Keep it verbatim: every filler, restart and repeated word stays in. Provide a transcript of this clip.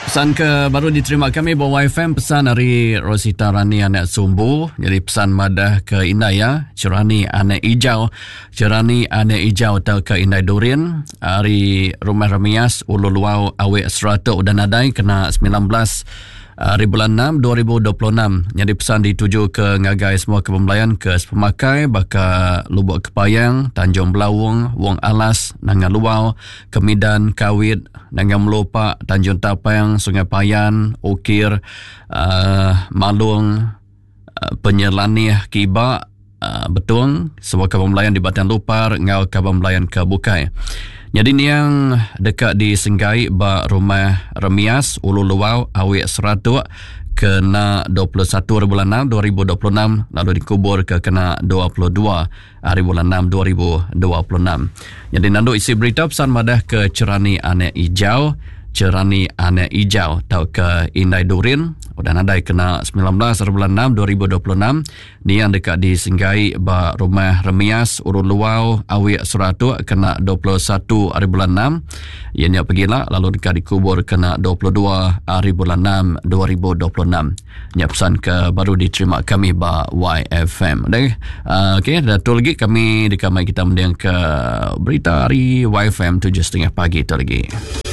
Pesan ke baru diterima kami bahawa Y F M pesan dari Rosita Rani anak Sumbu. Jadi pesan madah ke Indai ya. Cerani anak hijau. Cerani anak hijau atau ke Indai Durin. Hari Rumah Remias Ulu Luau Awek Seratuk dan Nadai kena sembilan belas hari bulan enam dua ribu dua puluh enam. Jadi pesan dituju ke ngagai semua kepembelayan ke pemakai baka Lubuk Kepayang, Tanjung Belawung, Wong Alas, Nangan Luau, Kemidan, Kawit, Nangan Melopak, Tanjung Tapang, Sungai Payan, Ukir, uh, Malung, uh, Penyelanih, Kibak, uh, Betung, semua kepembelayan di Batan Lupar, ngau kepembelayan ke Bukai. Jadi ni yang dekat di Senggai ba Rumah Remias Ulu Luau Awek Seratuk kena dua puluh satu hari bulan enam dua ribu dua puluh enam lalu dikubur ke kena dua puluh dua hari bulan enam dua ribu dua puluh enam. Jadi nanduk isi berita pesan madah ke Cerani Anak Hijau, Cerani Anak Hijau tau ke Indai Durin dan Nadai kena sembilan belas hari bulan enam dua ribu dua puluh enam. Ni yang dekat di Senggai ba Rumah Remias Urun Luau Awek Seratuk kena dua puluh satu hari bulan enam. Ianya pergilah lalu dekat dikubur kena dua puluh dua hari bulan enam dua ribu dua puluh enam. Nya pesan ke baru diterima kami ba Y F M. Dan uh, okey dah tu lagi kami dekat mai kita mendiang ke berita hari Y F M tujuh tiga puluh pagi tu lagi.